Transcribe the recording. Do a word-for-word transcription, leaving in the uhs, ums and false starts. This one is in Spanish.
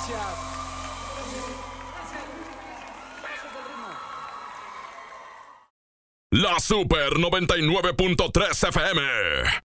La Super noventa y nueve punto tres F M.